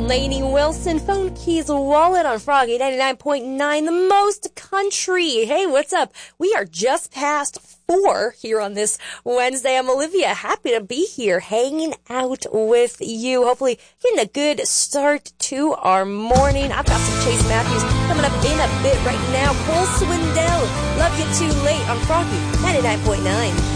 Lainey Wilson, Phone Keys Wallet on Froggy 99.9, the most country. Hey, what's up? We are just past 4 here on this Wednesday. I'm Olivia. Happy to be here hanging out with you. Hopefully getting a good start to our morning. I've got some Chase Matthews coming up in a bit right now. Cole Swindell, Love You Too Late on Froggy 99.9.